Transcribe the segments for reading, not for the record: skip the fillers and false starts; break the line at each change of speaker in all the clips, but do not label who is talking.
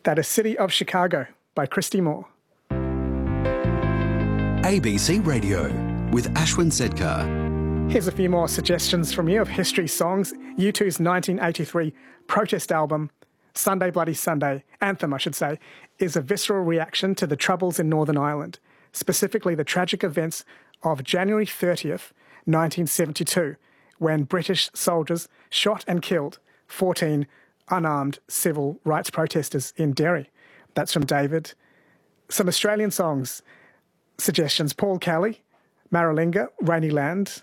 That is City of Chicago by Christy Moore.
ABC Radio with Ashwin Sedkar.
Here's a few more suggestions from you of history songs. U2's 1983 protest album, Sunday Bloody Sunday, anthem I should say, is a visceral reaction to the troubles in Northern Ireland, specifically the tragic events of January 30th, 1972, when British soldiers shot and killed 14 unarmed civil rights protesters in Derry. That's from David. Some Australian songs suggestions: Paul Kelly, Maralinga, Rainy Land,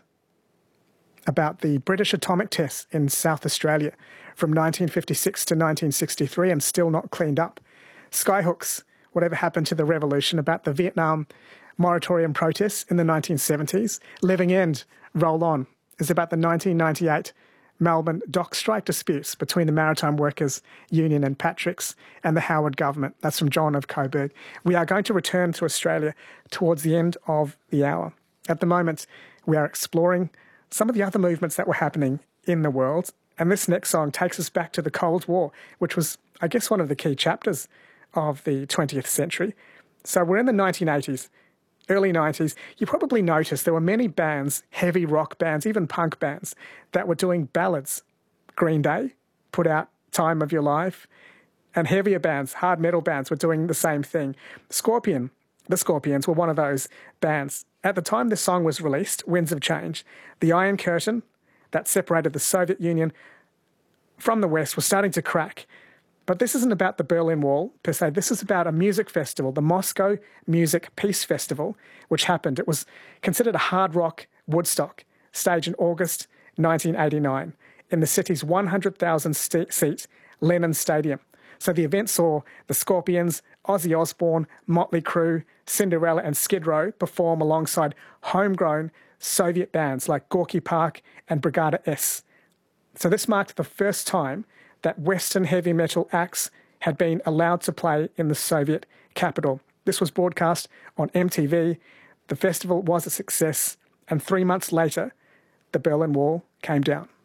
about the British atomic tests in South Australia from 1956 to 1963 and still not cleaned up. Skyhooks, Whatever Happened to the Revolution, about the Vietnam moratorium protests in the 1970s. Living End, Roll On, is about the 1998 Melbourne dock strike disputes between the Maritime Workers Union and Patrick's and the Howard government. That's from John of Coburg. We are going to return to Australia towards the end of the hour. At the moment, we are exploring some of the other movements that were happening in the world. And this next song takes us back to the Cold War, which was, I guess, one of the key chapters of the 20th century. So we're in the 1980s. Early 90s, you probably noticed there were many bands, heavy rock bands, even punk bands, that were doing ballads. Green Day put out Time of Your Life, and heavier bands, hard metal bands, were doing the same thing. The Scorpions were one of those bands. At the time this song was released, Winds of Change, the Iron Curtain that separated the Soviet Union from the West was starting to crack. But this isn't about the Berlin Wall, per se. This is about a music festival, the Moscow Music Peace Festival, which happened. It was considered a hard rock Woodstock, staged in August 1989 in the city's 100,000-seat Lenin Stadium. So the event saw the Scorpions, Ozzy Osbourne, Motley Crue, Cinderella and Skid Row perform alongside homegrown Soviet bands like Gorky Park and Brigada S. So this marked the first time that Western heavy metal acts had been allowed to play in the Soviet capital. This was broadcast on MTV. The festival was a success, and 3 months later, the Berlin Wall came down.